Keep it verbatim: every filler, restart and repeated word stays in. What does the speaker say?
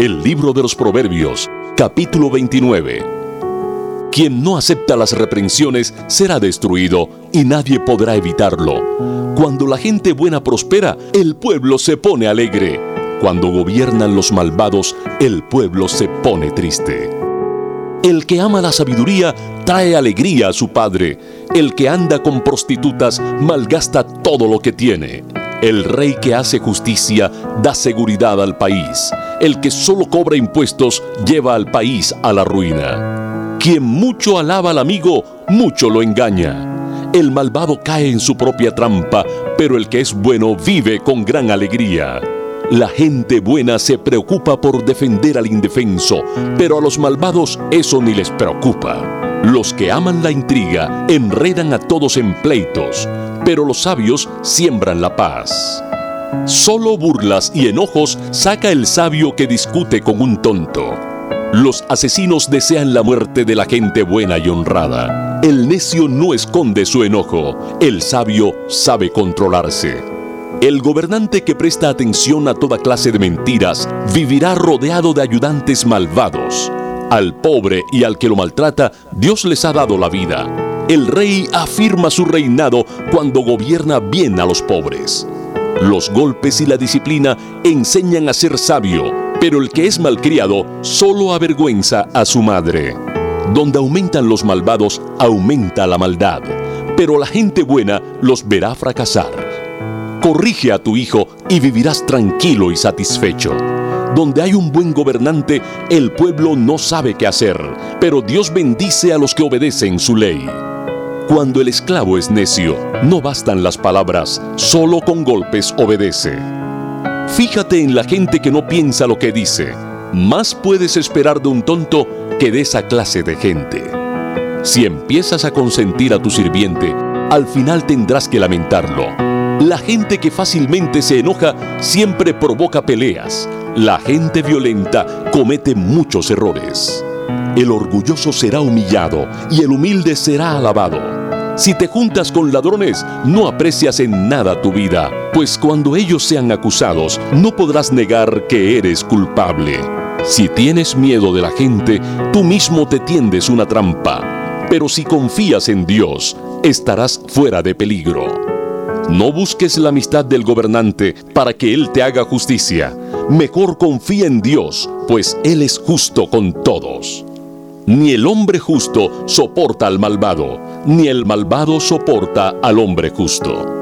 El libro de los Proverbios, capítulo veintinueve. Quien no acepta las reprensiones será destruido y nadie podrá evitarlo. Cuando la gente buena prospera, el pueblo se pone alegre. Cuando gobiernan los malvados, el pueblo se pone triste. El que ama la sabiduría trae alegría a su padre. El que anda con prostitutas malgasta todo lo que tiene. El rey que hace justicia da seguridad al país. El que solo cobra impuestos lleva al país a la ruina. Quien mucho alaba al amigo, mucho lo engaña. El malvado cae en su propia trampa, pero el que es bueno vive con gran alegría. La gente buena se preocupa por defender al indefenso, pero a los malvados eso ni les preocupa. Los que aman la intriga enredan a todos en pleitos, pero los sabios siembran la paz. Solo burlas y enojos saca el sabio que discute con un tonto. Los asesinos desean la muerte de la gente buena y honrada. El necio no esconde su enojo, el sabio sabe controlarse. El gobernante que presta atención a toda clase de mentiras vivirá rodeado de ayudantes malvados. Al pobre y al que lo maltrata, Dios les ha dado la vida. El rey afirma su reinado cuando gobierna bien a los pobres. Los golpes y la disciplina enseñan a ser sabio, pero el que es malcriado solo avergüenza a su madre. Donde aumentan los malvados, aumenta la maldad, pero la gente buena los verá fracasar. Corrige a tu hijo y vivirás tranquilo y satisfecho. Donde hay un buen gobernante, el pueblo no sabe qué hacer, pero Dios bendice a los que obedecen su ley. Cuando el esclavo es necio, no bastan las palabras, solo con golpes obedece. Fíjate en la gente que no piensa lo que dice. Más puedes esperar de un tonto que de esa clase de gente. Si empiezas a consentir a tu sirviente, al final tendrás que lamentarlo. La gente que fácilmente se enoja siempre provoca peleas. La gente violenta comete muchos errores. El orgulloso será humillado y el humilde será alabado. Si te juntas con ladrones, no aprecias en nada tu vida, pues cuando ellos sean acusados, no podrás negar que eres culpable. Si tienes miedo de la gente, tú mismo te tiendes una trampa. Pero si confías en Dios, estarás fuera de peligro. No busques la amistad del gobernante para que Él te haga justicia. Mejor confía en Dios, pues Él es justo con todos. Ni el hombre justo soporta al malvado, ni el malvado soporta al hombre justo.